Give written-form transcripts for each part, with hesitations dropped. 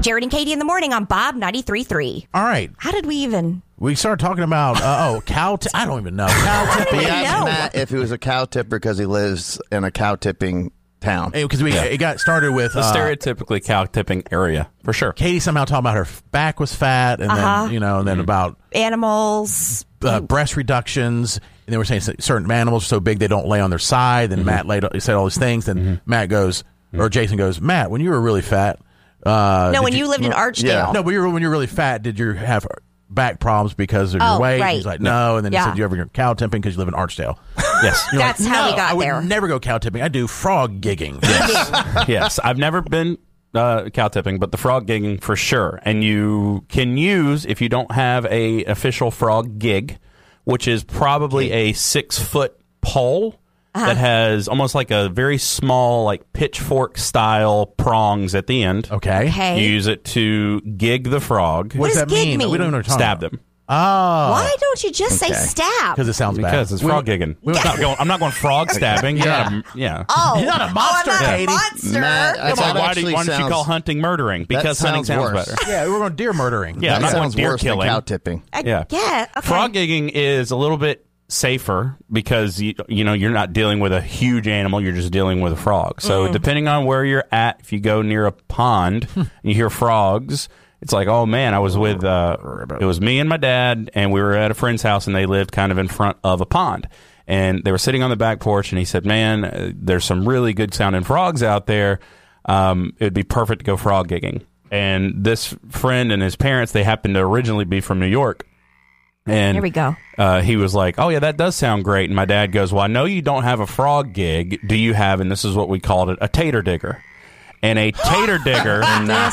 Jared and Katie in the morning on Bob 93.3. All right. How did we even? We started talking about, cow. I don't even know. Cow tipping. He know. asked Matt if he was a cow tipper because he lives in a cow tipping town. Because it got started with The stereotypically cow tipping area, for sure. Katie somehow talking about her back was fat, and then and then about Animals. breast reductions. And they were saying certain animals are so big they don't lay on their side. Then Matt said all these things. Then Matt goes, or Jason goes, Matt, when you were really fat. When you lived in Archdale. Yeah. No, but when you're really fat, did you have back problems because of your weight? right. He's like, no. And then he said, you ever go cow tipping because you live in Archdale? Yes. You're That's how we got I would there. never go cow tipping. I do frog gigging. Yes, I've never been cow tipping, but the frog gigging for sure. And you can use, if you don't have a official frog gig, which is probably a 6-foot pole that has almost like a very small, like pitchfork style prongs at the end. Okay. You use it to gig the frog. What does does that gig mean? We don't know what you're talking Stab about. them. Oh. Why don't you just say stab? Because it sounds bad. Because it's frog gigging. I'm not going frog stabbing. Yeah. Yeah. Oh, You're not a monster, I'm not Katie. a monster. Matt, It's like, that why actually don't you sounds- call hunting murdering? Because that hunting sounds worse. better. Yeah, we're going deer murdering. Yeah, I'm That not going sounds deer worse than killing. cow tipping. Yeah. Okay. Frog gigging is a little bit safer because you know you're not dealing with a huge animal, you're just dealing with a frog. So depending on where you're at, if you go near a pond and you hear frogs, it's like, oh man, I was with it was me and my dad, and we were at a friend's house, and they lived kind of in front of a pond, and they were sitting on the back porch, and he said, man, there's some really good sounding frogs out there. It would be perfect to go frog gigging. And this friend and his parents, they happened to originally be from New York. And Here we go. He was like, oh, yeah, that does sound great. And my dad goes, well, I know you don't have a frog gig. Do you have, and this is what we called it, a tater digger. And a tater digger.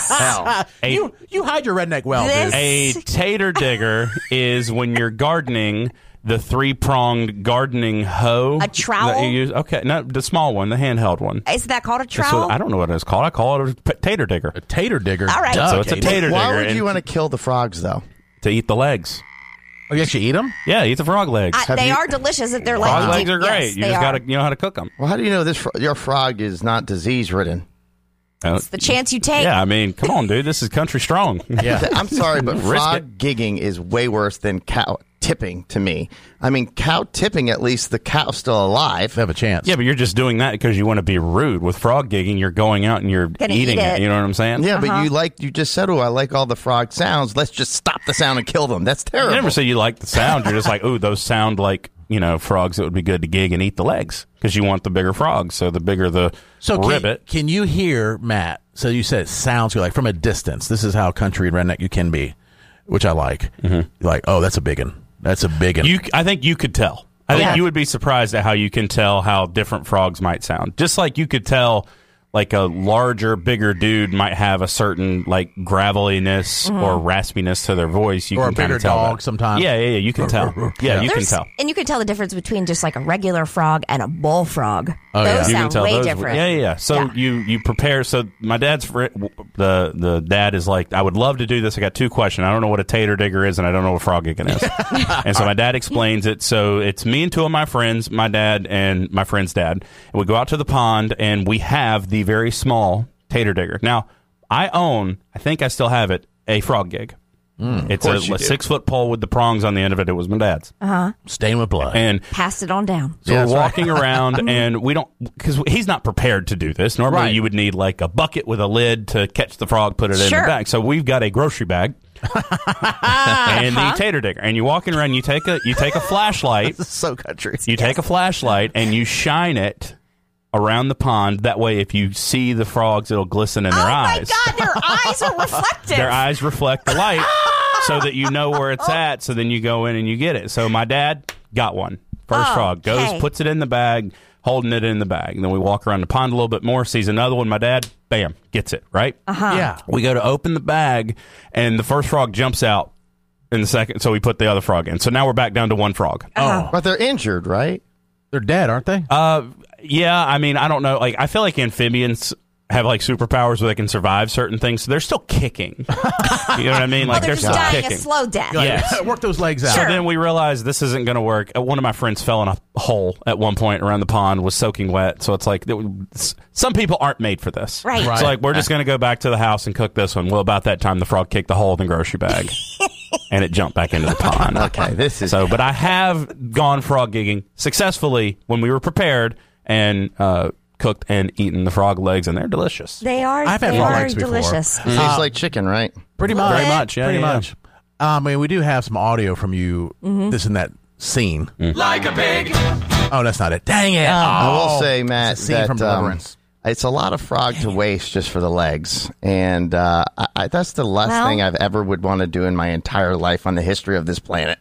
You hide your redneck well, dude. A tater digger is when you're gardening, the 3-pronged gardening hoe. A trowel? That you use. Okay, no, the small one, the handheld one. Is that called a That's trowel? what- I don't know what it's called. I call it a tater digger. A tater digger. All right. Duh, So it's a Katie. tater Why digger. would and you want to kill the frogs, though? to eat the legs. Oh, you actually eat them? Yeah, eat the frog legs. They are delicious if they're Frog like legs are great. Yes, you they just are. got to know how to cook them. Well, how do you know your frog is not disease-ridden? It's the chance you take. Yeah, I mean, come on, dude. This is country strong. Yeah. I'm sorry, but Risk frog gigging is way worse than cow tipping to me. I mean, cow tipping, at least the cow's still alive. They have a chance. Yeah, but you're just doing that because you want to be rude. With frog gigging, you're going out and you're Gonna eating eat it. it. You know what I'm saying? Yeah, but you just said, oh, I like all the frog sounds. Let's just stop the sound and kill them. That's I terrible. never say you like the sound. You're just like, ooh, those sound like, frogs that would be good to gig and eat the legs because you want the bigger frogs. So the bigger the ribbit. Can you hear, Matt? So you said it sounds good, like from a distance. This is how country and redneck you can be, which I like. Mm-hmm. Like, oh, that's a big one. That's a big one. I think you could tell. I think you would be surprised at how you can tell how different frogs might sound. Just like you could tell, like a larger, bigger dude might have a certain like graveliness or raspiness to their voice. You Or can a bigger kind of tell dog that. sometimes. Yeah, you can tell. Yeah, you can tell. And you can tell the difference between just like a regular frog and a bullfrog. Oh, yeah. Those You can sound tell way those- different. Yeah. So you prepare. So my dad's the dad is like, I would love to do this. I got 2 questions. I don't know what a tater digger is, and I don't know what frog gigging is. And so my dad explains it. So it's me and 2 of my friends, my dad and my friend's dad, and we go out to the pond, and we have the very small tater digger. Now I think I still have it, a frog gig. It's a 6-foot pole with the prongs on the end of it. It was my dad's. Stained with blood. And Pass it on down. so we're walking around, and we don't, because he's not prepared to do this. Normally, Right. you would need like a bucket with a lid to catch the frog, put it in the Sure. bag. So we've got a grocery bag and the tater digger, and you're walking around. You take a flashlight. so country. You take a flashlight and you shine it around the pond. That way, if you see the frogs, it'll glisten in their eyes. Oh my God, their eyes are reflective. Their eyes reflect the light, so that you know where it's at. So then you go in and you get it. So my dad got one. First frog goes, puts it in the bag, holding it in the bag. And then we walk around the pond a little bit more, sees another one. My dad, bam, gets it, right? Yeah. We go to open the bag, and the first frog jumps out in the second. So we put the other frog in. So now we're back down to 1 frog. But they're injured, right? They're dead, aren't they? Yeah, I mean, I don't know. Like, I feel like amphibians have like superpowers where they can survive certain things. So they're still kicking. You know what I mean? Like they're still just dying kicking. a slow death. Yes. Work those legs out. So then we realized this isn't going to work. One of my friends fell in a hole at one point around the pond, was soaking wet. So it's like some people aren't made for this. Right. It's like we're just going to go back to the house and cook this one. Well, about that time, the frog kicked the hole in the grocery bag, and it jumped back into the pond. Okay, this is So, but I have gone frog gigging successfully when we were prepared and cooked and eaten the frog legs, and they're delicious. They are. I've had they frog are legs before. delicious. tastes like chicken, right? Pretty much. Very much, yeah, Pretty yeah. much. I mean, we do have some audio from you. This and that scene. Like a pig. Oh, that's not it. Dang it! I will say, Matt, it's a scene that from Deliverance. it's a lot of frog to waste just for the legs, and that's the last Well- thing I've ever would want to do in my entire life on the history of this planet.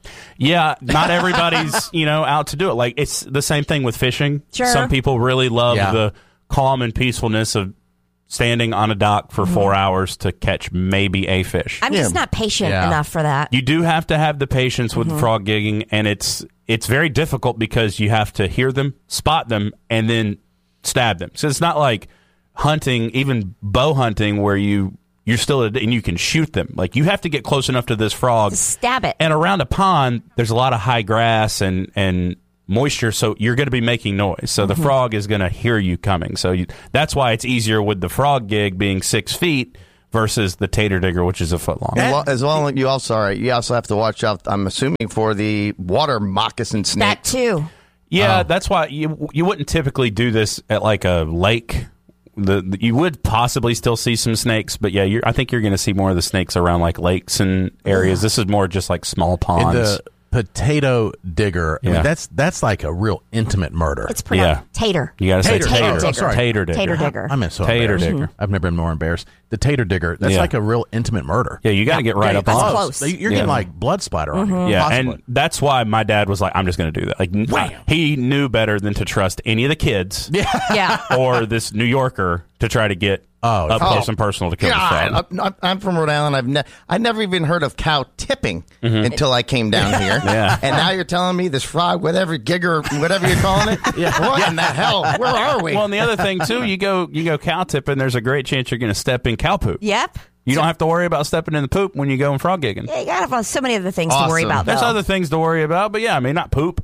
Yeah, not everybody's, out to do it. Like, it's the same thing with fishing. Sure. Some people really love Yeah. the calm and peacefulness of standing on a dock for 4 hours to catch maybe a fish. I'm just not patient Yeah. enough for that. You do have to have the patience with frog gigging, and it's very difficult because you have to hear them, spot them, and then stab them. So it's not like hunting, even bow hunting, where you're still and you can shoot them. Like, you have to get close enough to this frog. Stab it. And around a pond, there's a lot of high grass and moisture, so you're going to be making noise. So the frog is going to hear you coming. So that's why it's easier with the frog gig being 6 feet versus the tater digger, which is a foot long. As well, you also have to watch out. I'm assuming for the water moccasin snake. That too. Yeah, that's why you wouldn't typically do this at like a lake. You would possibly still see some snakes, but yeah, I think you're going to see more of the snakes around like lakes and areas. This is more just like small In ponds. the potato digger, I Yeah. mean, that's like a real intimate murder. It's pretty Yeah. tater. You got to say Tater digger. Oh, sorry. Tater digger. Tater digger. I'm so Tater embarrassed. digger. I've never been more embarrassed. The tater digger, that's Yeah. like a real intimate murder. Yeah, you got to get right up That's on it. close. You're getting like blood splatter on you. Yeah, Possibly. and that's why my dad was like, I'm just going to do that. Like, he knew better than to trust any of the kids Yeah. or this New Yorker to try to get up close and personal to kill the frog. God, I'm from Rhode Island. I never even heard of cow tipping until I came down here. Yeah. And now you're telling me this frog, whatever gigger, whatever you're calling it. What in the hell? Where are we? Well, and the other thing too, you go cow tipping. There's a great chance you're going to step in cow poop. Yep. You don't have to worry about stepping in the poop when you go and frog gigging. Yeah, you gotta have so many other things to worry Awesome. about. There's though. other things to worry about, but yeah, I mean, not poop.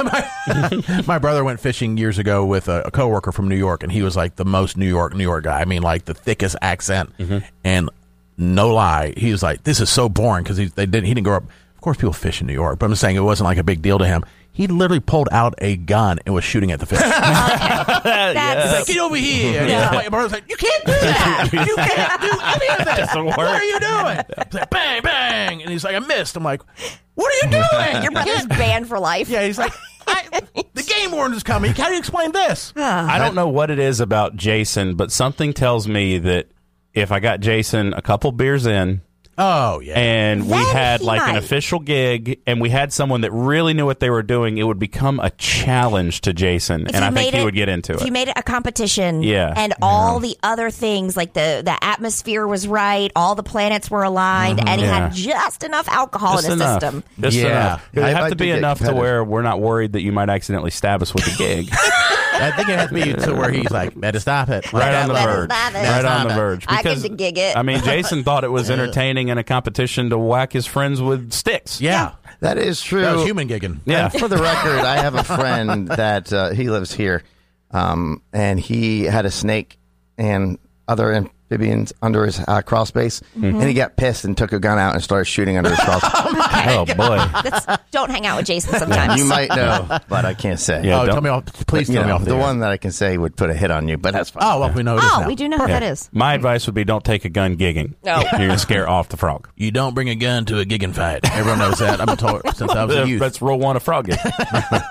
My brother went fishing years ago with a coworker from New York, and he was like the most New York guy. I mean, like the thickest accent, and no lie, he was like, "This is so boring," because he didn't grow up. Of course, people fish in New York, but I'm just saying it wasn't like a big deal to him. He literally pulled out a gun and was shooting at the fish. That's He's like, "Get over here!" And my brother's like, "You can't do that. You can't do any of this. Doesn't work. What are you doing?" He's like, "Bang, bang!" And he's like, "I missed." I'm like, "What are you doing?" your brother's banned for life. Yeah, he's like, "The game warden is coming. How do you explain this?" I don't know what it is about Jason, but something tells me that if I got Jason a couple beers in, Oh yeah, and we Then had he like an might. official gig, and we had someone that really knew what they were doing, it would become a challenge to Jason, If and you I think made he would get into If it. you made it a competition, Yeah. and all the other things like the atmosphere was right, all the planets were aligned, and he had just enough alcohol Just in his enough. system. Just Yeah. enough. It would I have to do be get enough to competitive. where we're not worried that you might accidentally stab us with the gig. I think it has to be to where he's like, "Better stop it." Right on the Let us verge. laugh it. Right on the verge. I Because, can gig it. I mean, Jason thought it was entertaining in a competition to whack his friends with sticks. Yeah, That is true. that was human gigging. Yeah. And for the record, I have a friend that he lives here, and he had a snake and other amphibians under his crawl space, and he got pissed and took a gun out and started shooting under his crawl space. Oh, boy. Don't hang out with Jason sometimes. You might know, but I can't say. Yeah, Oh, don't- tell me off. Please You tell me know, off the air. one that I can say would put a hit on you, but that's fine. Oh, well, we know it is Oh, now. we do know who that is. My advice would be don't take a gun gigging. No. You're going to scare off the frog. You don't bring a gun to a gigging fight. Everyone knows that. I've been told since I was a youth. That's rule one of frog gig.